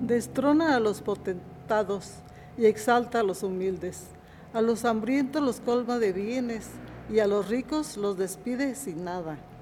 Destrona a los potentados y exalta a los humildes. A los hambrientos los colma de bienes y a los ricos los despide sin nada.